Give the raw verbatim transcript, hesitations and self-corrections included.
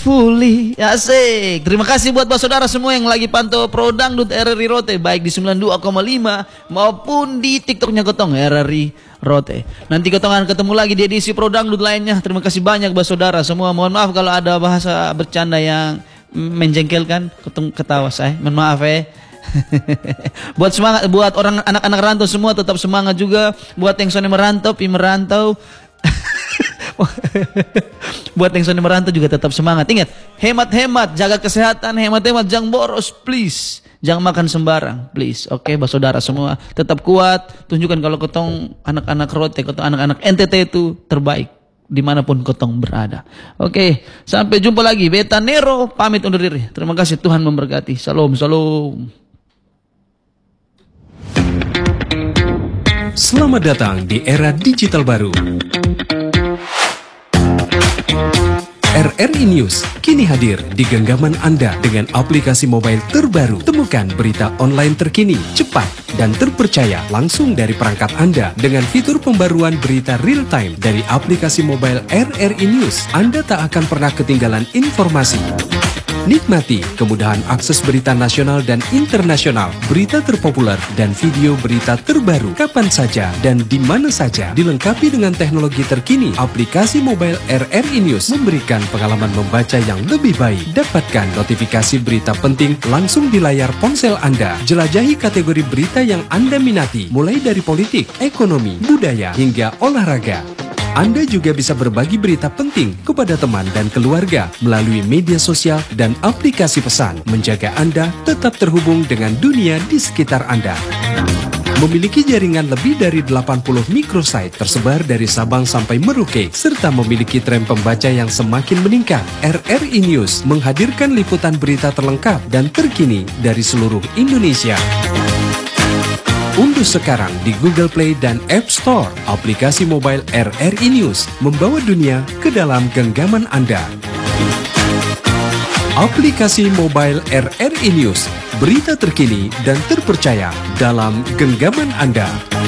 successfully. Asik. Terima kasih buat saudara semua yang lagi pantau Pro Dangdut R R I Rote, baik di sembilan puluh dua koma lima maupun di TikToknya Kotong R R I Rote. Nanti Kotong akan ketemu lagi di edisi Pro Dangdut lainnya. Terima kasih banyak buat saudara semua. Mohon maaf kalau ada bahasa bercanda yang menjengkelkan. Kotong ketawa saya. Mohon maaf ya. Buat semangat, buat orang anak-anak rantau semua tetap semangat juga. Buat yang soalnya merantau, pi merantau. Buat yang soalnya merantau juga tetap semangat. Ingat, hemat-hemat, jaga kesehatan, hemat-hemat, jangan boros, please. Jangan makan sembarang, please. Oke, okay, saudara semua, tetap kuat. Tunjukkan kalau Kotong anak-anak Rote, Kotong anak-anak N T T itu terbaik dimanapun Kotong berada. Oke, okay, sampai jumpa lagi. Beta Nero pamit undur diri. Terima kasih, Tuhan memberkati. Salam, salam. Selamat datang di era digital baru. R R I News kini hadir di genggaman Anda dengan aplikasi mobile terbaru. Temukan berita online terkini, cepat, dan terpercaya langsung dari perangkat Anda dengan fitur pembaruan berita real time dari aplikasi mobile R R I News. Anda tak akan pernah ketinggalan informasi. Nikmati kemudahan akses berita nasional dan internasional, berita terpopuler, dan video berita terbaru kapan saja dan di mana saja. Dilengkapi dengan teknologi terkini, aplikasi mobile R R I News memberikan pengalaman membaca yang lebih baik. Dapatkan notifikasi berita penting langsung di layar ponsel Anda. Jelajahi kategori berita yang Anda minati, mulai dari politik, ekonomi, budaya, hingga olahraga. Anda juga bisa berbagi berita penting kepada teman dan keluarga melalui media sosial dan aplikasi pesan, menjaga Anda tetap terhubung dengan dunia di sekitar Anda. Memiliki jaringan lebih dari delapan puluh microsite tersebar dari Sabang sampai Merauke, serta memiliki tren pembaca yang semakin meningkat. R R I News menghadirkan liputan berita terlengkap dan terkini dari seluruh Indonesia. Unduh sekarang di Google Play dan App Store aplikasi mobile R R I News, membawa dunia ke dalam genggaman Anda. Aplikasi mobile R R I News, berita terkini dan terpercaya dalam genggaman Anda.